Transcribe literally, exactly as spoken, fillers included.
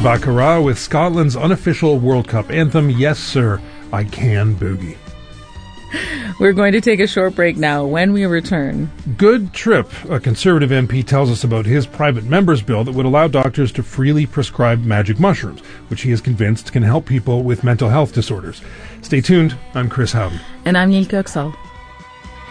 Baccarat with Scotland's unofficial World Cup anthem, Yes Sir, I Can Boogie. We're going to take a short break now. When we return, Good Trip, a Conservative M P, tells us about his private member's bill that would allow doctors to freely prescribe magic mushrooms, which he is convinced can help people with mental health disorders. Stay tuned. I'm Chris Howden. And I'm Neil Kirksall.